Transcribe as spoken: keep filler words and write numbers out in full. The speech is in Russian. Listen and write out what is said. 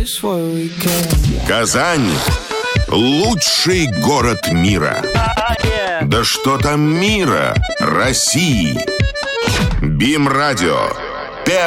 Казань – лучший город мира. Да что там мира, России. БИМ Радио.